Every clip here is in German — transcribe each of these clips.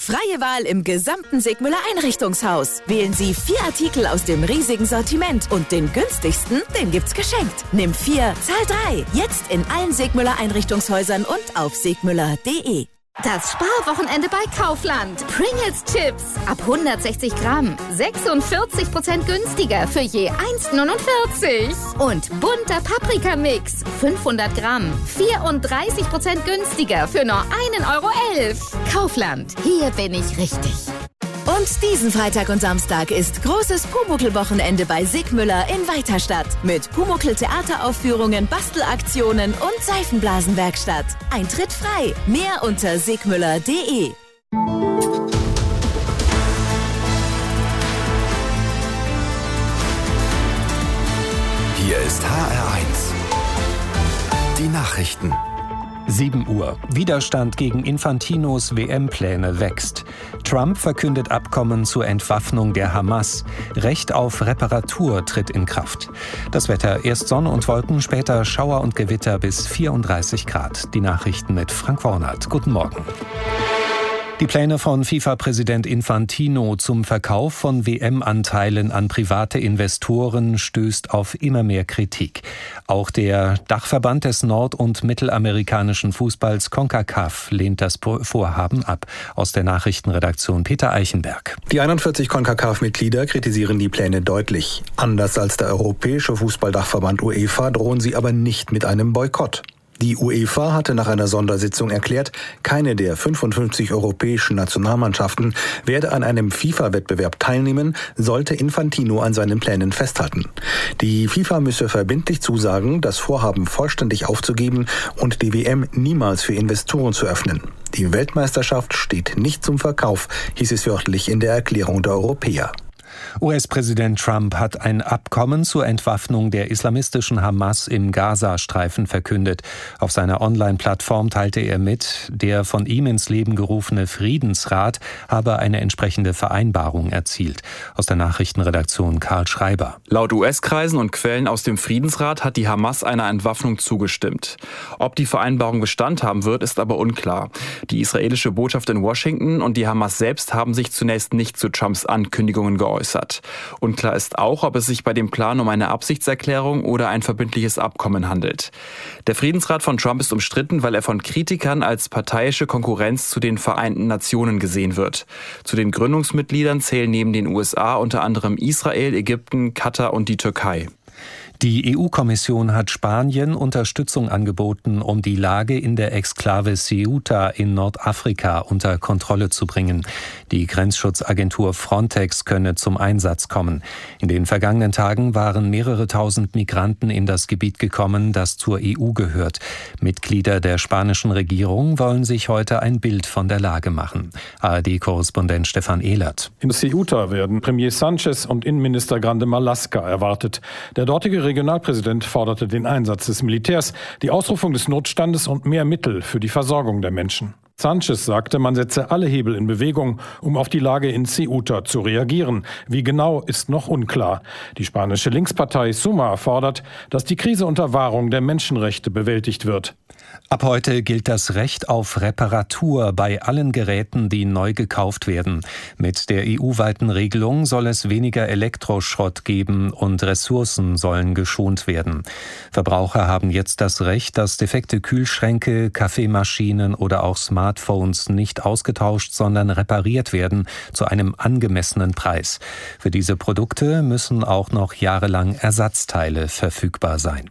Freie Wahl im gesamten Sigmüller Einrichtungshaus. Wählen Sie 4 Artikel aus dem riesigen Sortiment und den günstigsten, den gibt's geschenkt. Nimm 4, zahl 3. Jetzt in allen Sigmüller Einrichtungshäusern und auf sigmüller.de. Das Sparwochenende bei Kaufland. Pringles Chips ab 160 Gramm. 46% günstiger für je 1,49. Und bunter Paprikamix. 500 Gramm. 34% günstiger für nur 1,11 Euro. Kaufland. Hier bin ich richtig. Und diesen Freitag und Samstag ist großes Pumuckl-Wochenende bei Sigmüller in Weiterstadt. Mit Pumuckl-Theateraufführungen, Bastelaktionen und Seifenblasenwerkstatt. Eintritt frei. Mehr unter sigmüller.de. Hier ist HR1. Die Nachrichten. 7 Uhr. Widerstand gegen Infantinos WM-Pläne wächst. Trump verkündet Abkommen zur Entwaffnung der Hamas. Recht auf Reparatur tritt in Kraft. Das Wetter: erst Sonne und Wolken, später Schauer und Gewitter bis 34 Grad. Die Nachrichten mit Frank Wornert. Guten Morgen. Die Pläne von FIFA-Präsident Infantino zum Verkauf von WM-Anteilen an private Investoren stößt auf immer mehr Kritik. Auch der Dachverband des nord- und mittelamerikanischen Fußballs CONCACAF lehnt das Vorhaben ab. Aus der Nachrichtenredaktion Peter Eichenberg. Die 41 CONCACAF-Mitglieder kritisieren die Pläne deutlich. Anders als der europäische Fußballdachverband UEFA drohen sie aber nicht mit einem Boykott. Die UEFA hatte nach einer Sondersitzung erklärt, keine der 55 europäischen Nationalmannschaften werde an einem FIFA-Wettbewerb teilnehmen, sollte Infantino an seinen Plänen festhalten. Die FIFA müsse verbindlich zusagen, das Vorhaben vollständig aufzugeben und die WM niemals für Investoren zu öffnen. Die Weltmeisterschaft steht nicht zum Verkauf, hieß es wörtlich in der Erklärung der Europäer. US-Präsident Trump hat ein Abkommen zur Entwaffnung der islamistischen Hamas im Gazastreifen verkündet. Auf seiner Online-Plattform teilte er mit, der von ihm ins Leben gerufene Friedensrat habe eine entsprechende Vereinbarung erzielt. Aus der Nachrichtenredaktion Karl Schreiber. Laut US-Kreisen und Quellen aus dem Friedensrat hat die Hamas einer Entwaffnung zugestimmt. Ob die Vereinbarung Bestand haben wird, ist aber unklar. Die israelische Botschaft in Washington und die Hamas selbst haben sich zunächst nicht zu Trumps Ankündigungen geäußert. Unklar ist auch, ob es sich bei dem Plan um eine Absichtserklärung oder ein verbindliches Abkommen handelt. Der Friedensrat von Trump ist umstritten, weil er von Kritikern als parteiische Konkurrenz zu den Vereinten Nationen gesehen wird. Zu den Gründungsmitgliedern zählen neben den USA unter anderem Israel, Ägypten, Katar und die Türkei. Die EU-Kommission hat Spanien Unterstützung angeboten, um die Lage in der Exklave Ceuta in Nordafrika unter Kontrolle zu bringen. Die Grenzschutzagentur Frontex könne zum Einsatz kommen. In den vergangenen Tagen waren mehrere tausend Migranten in das Gebiet gekommen, das zur EU gehört. Mitglieder der spanischen Regierung wollen sich heute ein Bild von der Lage machen. ARD-Korrespondent Stefan Ehlert. In Ceuta werden Premier Sánchez und Innenminister Grande Marlaska erwartet. Der dortige Regionalpräsident forderte den Einsatz des Militärs, die Ausrufung des Notstandes und mehr Mittel für die Versorgung der Menschen. Sánchez sagte, man setze alle Hebel in Bewegung, um auf die Lage in Ceuta zu reagieren. Wie genau, ist noch unklar. Die spanische Linkspartei Sumar fordert, dass die Krise unter Wahrung der Menschenrechte bewältigt wird. Ab heute gilt das Recht auf Reparatur bei allen Geräten, die neu gekauft werden. Mit der EU-weiten Regelung soll es weniger Elektroschrott geben und Ressourcen sollen geschont werden. Verbraucher haben jetzt das Recht, dass defekte Kühlschränke, Kaffeemaschinen oder auch Smartphones nicht ausgetauscht, sondern repariert werden zu einem angemessenen Preis. Für diese Produkte müssen auch noch jahrelang Ersatzteile verfügbar sein.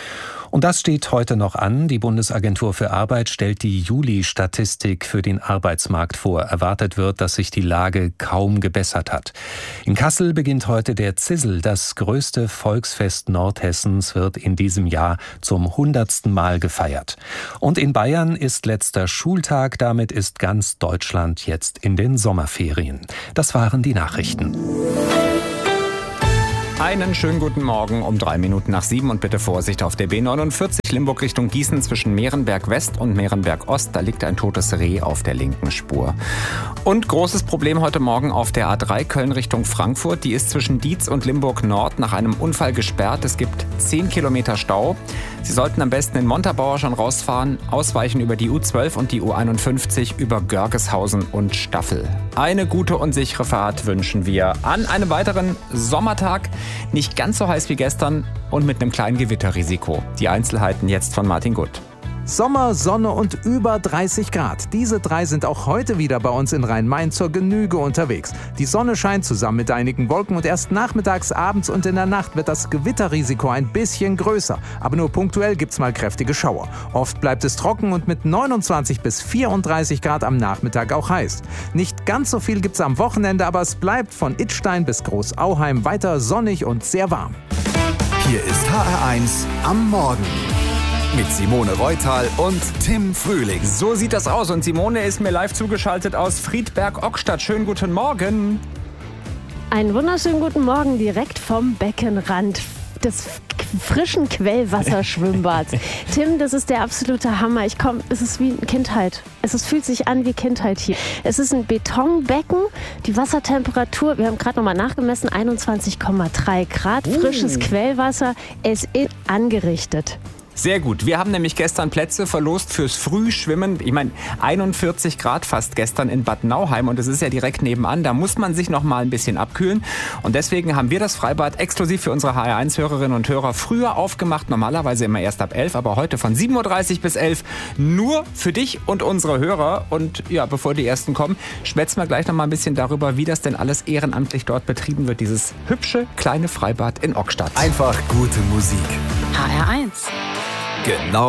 Und das steht heute noch an. Die Bundesagentur für Arbeit stellt die Juli-Statistik für den Arbeitsmarkt vor. Erwartet wird, dass sich die Lage kaum gebessert hat. In Kassel beginnt heute der Zissel. Das größte Volksfest Nordhessens wird in diesem Jahr zum 100. Mal gefeiert. Und in Bayern ist letzter Schultag. Damit ist ganz Deutschland jetzt in den Sommerferien. Das waren die Nachrichten. Einen schönen guten Morgen um 7:03 und bitte Vorsicht auf der B49 Limburg Richtung Gießen zwischen Mehrenberg West und Mehrenberg Ost. Da liegt ein totes Reh auf der linken Spur. Und großes Problem heute Morgen auf der A3 Köln Richtung Frankfurt. Die ist zwischen Dietz und Limburg Nord nach einem Unfall gesperrt. Es gibt 10 Kilometer Stau. Sie sollten am besten in Montabaur schon rausfahren, ausweichen über die U12 und die U51 über Görgeshausen und Staffel. Eine gute und sichere Fahrt wünschen wir an einem weiteren Sommertag. Nicht ganz so heiß wie gestern und mit einem kleinen Gewitterrisiko. Die Einzelheiten jetzt von Martin Gutt. Sommer, Sonne und über 30 Grad. Diese drei sind auch heute wieder bei uns in Rhein-Main zur Genüge unterwegs. Die Sonne scheint zusammen mit einigen Wolken und erst nachmittags, abends und in der Nacht wird das Gewitterrisiko ein bisschen größer. Aber nur punktuell gibt's mal kräftige Schauer. Oft bleibt es trocken und mit 29 bis 34 Grad am Nachmittag auch heiß. Nicht ganz so viel gibt's am Wochenende, aber es bleibt von Idstein bis Großauheim weiter sonnig und sehr warm. Hier ist HR1 am Morgen. Mit Simone Reutal und Tim Frühling. So sieht das aus und Simone ist mir live zugeschaltet aus Friedberg-Ockstadt. Schönen guten Morgen. Einen wunderschönen guten Morgen direkt vom Beckenrand des frischen Quellwasserschwimmbads. Tim, das ist der absolute Hammer. Es ist wie Kindheit. Es fühlt sich an wie Kindheit hier. Es ist ein Betonbecken. Die Wassertemperatur, wir haben gerade nochmal nachgemessen, 21,3 Grad. Frisches Quellwasser. Es ist angerichtet. Sehr gut. Wir haben nämlich gestern Plätze verlost fürs Frühschwimmen. Ich meine, 41 Grad fast gestern in Bad Nauheim und es ist ja direkt nebenan. Da muss man sich noch mal ein bisschen abkühlen. Und deswegen haben wir das Freibad exklusiv für unsere HR1-Hörerinnen und Hörer früher aufgemacht. Normalerweise immer erst ab 11, aber heute von 7:30 bis 11 nur für dich und unsere Hörer. Und ja, bevor die Ersten kommen, schwätzen wir gleich noch mal ein bisschen darüber, wie das denn alles ehrenamtlich dort betrieben wird. Dieses hübsche kleine Freibad in Ockstadt. Einfach gute Musik. HR1. Genau